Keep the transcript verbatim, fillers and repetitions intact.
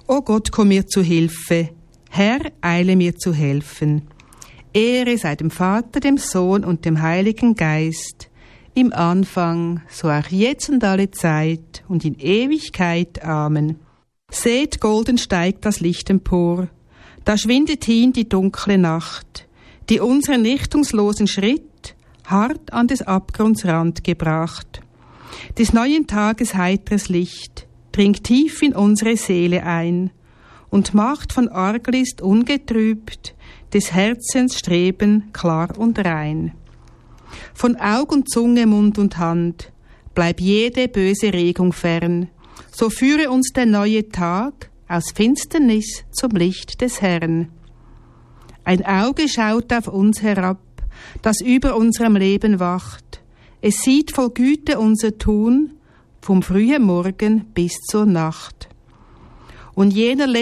O Gott, komm mir zu Hilfe, Herr, eile mir zu helfen. Ehre sei dem Vater, dem Sohn und dem Heiligen Geist, im Anfang, so auch jetzt und alle Zeit und in Ewigkeit. Amen. Seht, golden steigt das Licht empor, da schwindet hin die dunkle Nacht, die unseren richtungslosen Schritt hart an des Abgrunds Rand gebracht. Des neuen Tages heiteres Licht dringt tief in unsere Seele ein und macht von Arglist ungetrübt des Herzens Streben klar und rein. Von Aug und Zunge, Mund und Hand bleib jede böse Regung fern, so führe uns der neue Tag aus Finsternis zum Licht des Herrn. Ein Auge schaut auf uns herab, das über unserem Leben wacht. Es sieht voll Güte unser Tun, vom frühen Morgen bis zur Nacht. Und jener